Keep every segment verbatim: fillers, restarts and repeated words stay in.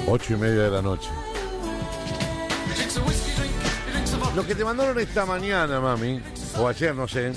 Ocho y media de la noche. Lo que te mandaron esta mañana, mami, o ayer, no sé.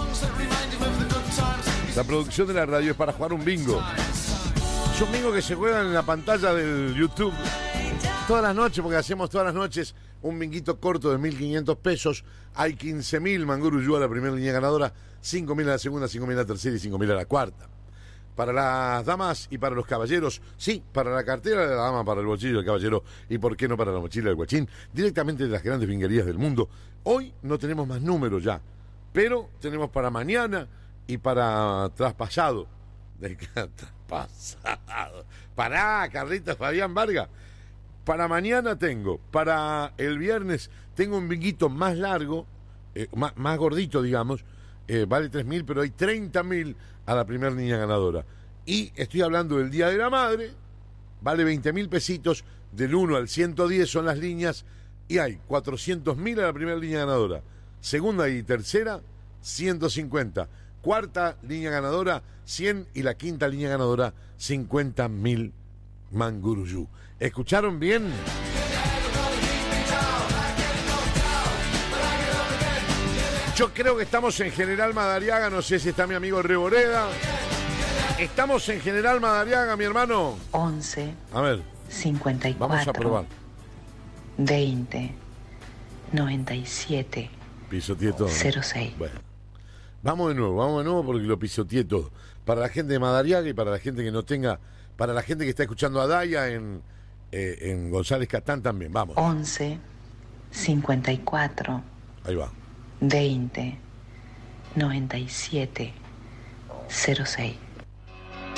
La producción de la radio es para jugar un bingo. Es un bingo que se juega en la pantalla del YouTube todas las noches, porque hacemos todas las noches un binguito corto de mil quinientos pesos. Hay quince mil Manguruyú a la primera línea ganadora, cinco mil a la segunda, cinco mil a la tercera y cinco mil a la cuarta. Para las damas y para los caballeros, sí, para la cartera de la dama, para el bolsillo del caballero y por qué no para la mochila del guachín, directamente de las grandes binguerías del mundo. Hoy no tenemos más números ya, pero tenemos para mañana y para traspasado. De traspasado. Pará, Carlitos Fabián Vargas. Para mañana tengo, para el viernes tengo un binguito más largo, eh, más, más gordito, digamos. Eh, vale tres mil, pero hay treinta mil a la primera línea ganadora. Y estoy hablando del Día de la Madre, vale veinte mil pesitos, del uno al ciento diez son las líneas, y hay cuatrocientos mil a la primera línea ganadora. Segunda y tercera, ciento cincuenta. Cuarta línea ganadora, cien, y la quinta línea ganadora, cincuenta mil Manguruyú. ¿Escucharon bien? Yo creo que estamos en General Madariaga, no sé si está mi amigo Reboreda. Estamos en General Madariaga, mi hermano. once. A ver. cincuenta y cuatro. Vamos a probar. veinte. noventa y siete. Pisoteé todo, ¿no? cero seis. Bueno. Vamos de nuevo, vamos de nuevo porque lo pisoteé todo. Para la gente de Madariaga y para la gente que no tenga, para la gente que está escuchando a Daya en, eh, en González Catán también, vamos. once. cincuenta y cuatro. Ahí va. veinte. noventa y siete. cero seis.